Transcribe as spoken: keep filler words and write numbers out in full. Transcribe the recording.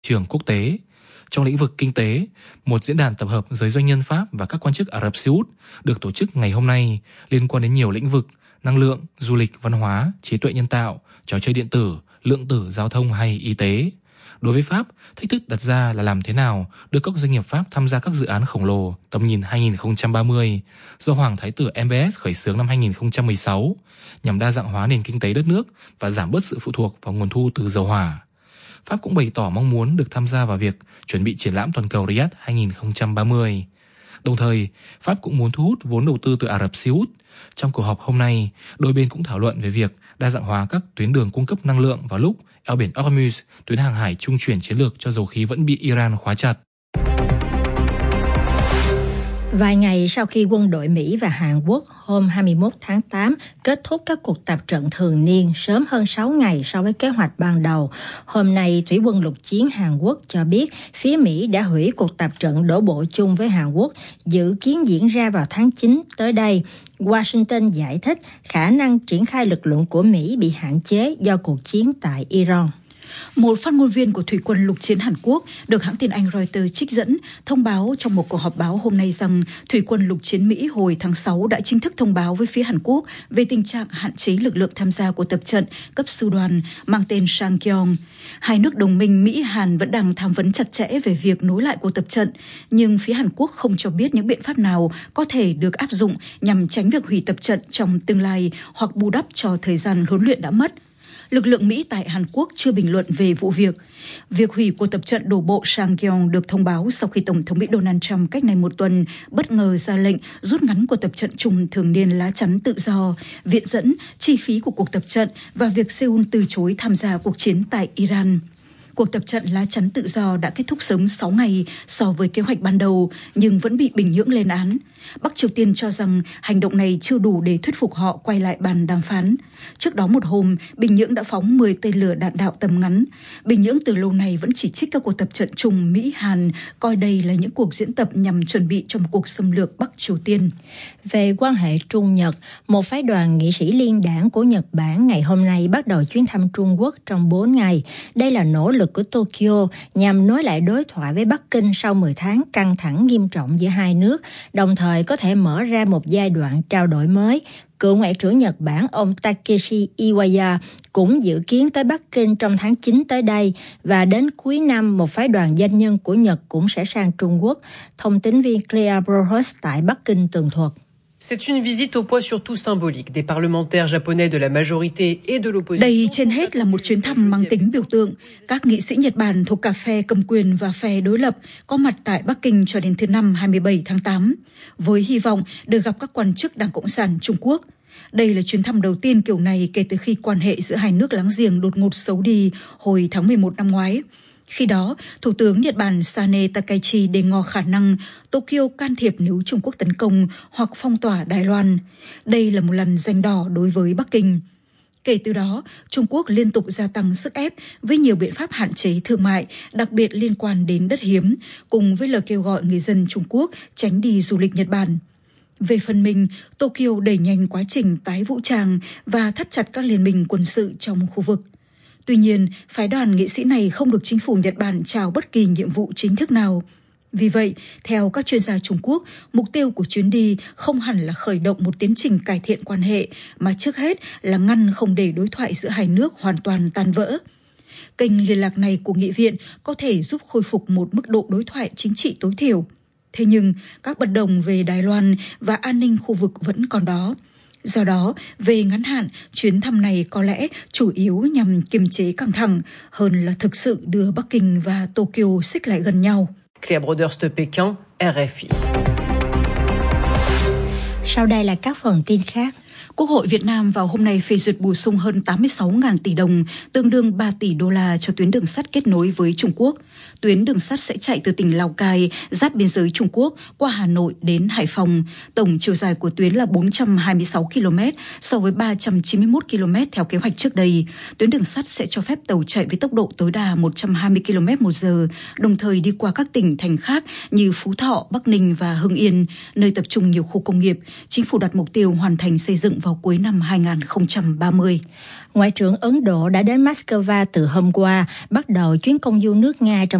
trường quốc tế. Trong lĩnh vực kinh tế, một diễn đàn tập hợp giới doanh nhân Pháp và các quan chức Ả Rập Xê Út được tổ chức ngày hôm nay liên quan đến nhiều lĩnh vực: năng lượng, du lịch, văn hóa, trí tuệ nhân tạo, trò chơi điện tử, lượng tử, giao thông hay y tế. Đối với Pháp, thách thức đặt ra là làm thế nào đưa các doanh nghiệp Pháp tham gia các dự án khổng lồ tầm nhìn hai không ba mươi do Hoàng Thái tử em bê ét khởi xướng năm hai không một sáu nhằm đa dạng hóa nền kinh tế đất nước và giảm bớt sự phụ thuộc vào nguồn thu từ dầu hỏa. Pháp cũng bày tỏ mong muốn được tham gia vào việc chuẩn bị triển lãm toàn cầu Riyadh hai không ba mươi. Đồng thời, Pháp cũng muốn thu hút vốn đầu tư từ Ả Rập Xê Út. Trong cuộc họp hôm nay, đôi bên cũng thảo luận về việc đa dạng hóa các tuyến đường cung cấp năng lượng vào lúc eo biển Hormuz, tuyến hàng hải trung chuyển chiến lược cho dầu khí vẫn bị Iran khóa chặt. Vài ngày sau khi quân đội Mỹ và Hàn Quốc hôm hai mươi mốt tháng tám kết thúc các cuộc tập trận thường niên sớm hơn sáu ngày so với kế hoạch ban đầu, hôm nay Thủy quân lục chiến Hàn Quốc cho biết phía Mỹ đã hủy cuộc tập trận đổ bộ chung với Hàn Quốc dự kiến diễn ra vào tháng chín tới đây. Washington giải thích khả năng triển khai lực lượng của Mỹ bị hạn chế do cuộc chiến tại Iran. Một phát ngôn viên của Thủy quân lục chiến Hàn Quốc được hãng tin Anh Reuters trích dẫn thông báo trong một cuộc họp báo hôm nay rằng Thủy quân lục chiến Mỹ hồi tháng sáu đã chính thức thông báo với phía Hàn Quốc về tình trạng hạn chế lực lượng tham gia của tập trận cấp sư đoàn mang tên Sangyeong. Hai nước đồng minh Mỹ-Hàn vẫn đang tham vấn chặt chẽ về việc nối lại cuộc tập trận, nhưng phía Hàn Quốc không cho biết những biện pháp nào có thể được áp dụng nhằm tránh việc hủy tập trận trong tương lai hoặc bù đắp cho thời gian huấn luyện đã mất. Lực lượng Mỹ tại Hàn Quốc chưa bình luận về vụ việc. Việc hủy cuộc tập trận đổ bộ Sangyeong được thông báo sau khi Tổng thống Mỹ Donald Trump cách này một tuần bất ngờ ra lệnh rút ngắn cuộc tập trận chung thường niên lá chắn tự do, viện dẫn, chi phí của cuộc tập trận và việc Seoul từ chối tham gia cuộc chiến tại Iran. Cuộc tập trận lá chắn tự do đã kết thúc sớm sáu ngày so với kế hoạch ban đầu, nhưng vẫn bị Bình Nhưỡng lên án. Bắc Triều Tiên cho rằng hành động này chưa đủ để thuyết phục họ quay lại bàn đàm phán. Trước đó một hôm, Bình Nhưỡng đã phóng mười tên lửa đạn đạo tầm ngắn. Bình Nhưỡng từ lâu nay vẫn chỉ trích các cuộc tập trận chung Mỹ-Hàn, coi đây là những cuộc diễn tập nhằm chuẩn bị cho một cuộc xâm lược Bắc Triều Tiên. Về quan hệ Trung-Nhật, một phái đoàn nghị sĩ liên đảng của Nhật Bản ngày hôm nay bắt đầu chuyến thăm Trung Quốc trong bốn ngày. Đây là nỗ lực của Tokyo nhằm nối lại đối thoại với Bắc Kinh sau mười tháng căng thẳng nghiêm trọng giữa hai nước, đồng thời có thể mở ra một giai đoạn trao đổi mới. Cựu Ngoại trưởng Nhật Bản ông Takeshi Iwaya cũng dự kiến tới Bắc Kinh trong tháng chín tới đây, và đến cuối năm một phái đoàn doanh nhân của Nhật cũng sẽ sang Trung Quốc. Thông tín viên Claire Brohus tại Bắc Kinh tường thuật. C'est une visite au poids surtout symbolique des parlementaires japonais de la majorité et de l'opposition. Đây trên hết là một chuyến thăm mang tính biểu tượng. Các nghị sĩ Nhật Bản thuộc cả phe cầm quyền và phe đối lập có mặt tại Bắc Kinh cho đến thứ Năm hai mươi bảy tháng tám, với hy vọng được gặp các quan chức Đảng Cộng sản Trung Quốc. Đây là chuyến thăm đầu tiên kiểu này kể từ khi quan hệ giữa hai nước láng giềng đột ngột xấu đi hồi tháng mười một năm ngoái. Khi đó, Thủ tướng Nhật Bản Sane Takaichi đề ngò khả năng Tokyo can thiệp nếu Trung Quốc tấn công hoặc phong tỏa Đài Loan. Đây là một lần ranh đỏ đối với Bắc Kinh. Kể từ đó, Trung Quốc liên tục gia tăng sức ép với nhiều biện pháp hạn chế thương mại, đặc biệt liên quan đến đất hiếm, cùng với lời kêu gọi người dân Trung Quốc tránh đi du lịch Nhật Bản. Về phần mình, Tokyo đẩy nhanh quá trình tái vũ trang và thắt chặt các liên minh quân sự trong khu vực. Tuy nhiên, phái đoàn nghị sĩ này không được chính phủ Nhật Bản trao bất kỳ nhiệm vụ chính thức nào. Vì vậy, theo các chuyên gia Trung Quốc, mục tiêu của chuyến đi không hẳn là khởi động một tiến trình cải thiện quan hệ, mà trước hết là ngăn không để đối thoại giữa hai nước hoàn toàn tan vỡ. Kênh liên lạc này của nghị viện có thể giúp khôi phục một mức độ đối thoại chính trị tối thiểu. Thế nhưng, các bất đồng về Đài Loan và an ninh khu vực vẫn còn đó. Do đó, về ngắn hạn, chuyến thăm này có lẽ chủ yếu nhằm kiềm chế căng thẳng hơn là thực sự đưa Bắc Kinh và Tokyo xích lại gần nhau. Claire Broders de Pékin, R F I. Sau đây là các phần tin khác. Quốc hội Việt Nam vào hôm nay phê duyệt bổ sung hơn tám mươi sáu nghìn tỷ đồng, tương đương ba tỷ đô la cho tuyến đường sắt kết nối với Trung Quốc. Tuyến đường sắt sẽ chạy từ tỉnh Lào Cai, giáp biên giới Trung Quốc, qua Hà Nội đến Hải Phòng. Tổng chiều dài của tuyến là bốn trăm hai mươi sáu ki lô mét so với ba trăm chín mươi mốt ki lô mét theo kế hoạch trước đây. Tuyến đường sắt sẽ cho phép tàu chạy với tốc độ tối đa một trăm hai mươi ki lô mét một giờ, đồng thời đi qua các tỉnh thành khác như Phú Thọ, Bắc Ninh và Hưng Yên, nơi tập trung nhiều khu công nghiệp. Chính phủ đặt mục tiêu hoàn thành xây dựng vào cuối năm hai không ba mươi. Ngoại trưởng Ấn Độ đã đến Moscow từ hôm qua, bắt đầu chuyến công du nước Nga trong